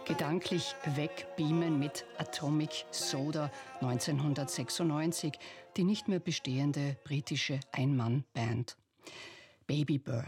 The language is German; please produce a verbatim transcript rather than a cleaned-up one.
gedanklich wegbeamen mit Atomic Soda neunzehnhundertsechsundneunzig, die nicht mehr bestehende britische Ein-Mann-Band. Baby Bird.